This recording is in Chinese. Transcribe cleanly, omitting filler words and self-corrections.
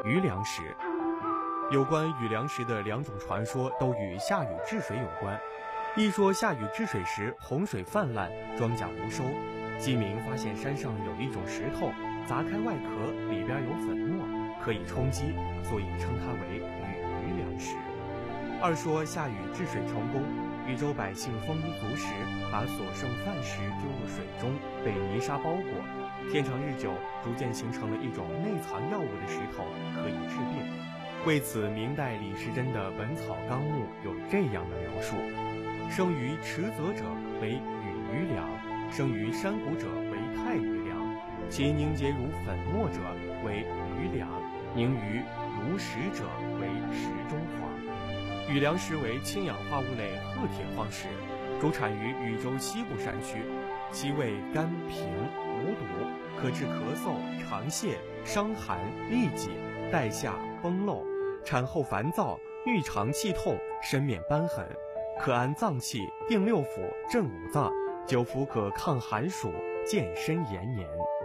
余粮石。有关余粮石的两种传说都与夏禹治水有关。一说夏禹治水时洪水泛滥，庄稼无收，鸡鸣发现山上有一种石头，砸开外壳，里边有粉末，可以充饥，所以称它为余粮石。二说夏禹治水成功，禹州百姓丰衣足食，把所剩饭食丢入水中，被泥沙包裹，天长日久，逐渐形成了一种内藏药物的石头，可以治病。为此，明代李时珍的《本草纲目》有这样的描述：生于池泽者为余粮，生于山谷者为太余粮，其凝结如粉末者为余粮，凝于如石者为石中黄。余粮石为氢氧化物类褐铁矿石，主产于禹州西部山区，其味甘平无毒，可治咳嗽、肠泻、伤寒、痢疾、带下、崩漏、产后烦躁、郁肠气痛、身面瘢痕，可安脏气、定六腑、镇五脏，久服可抗寒暑、健身延年。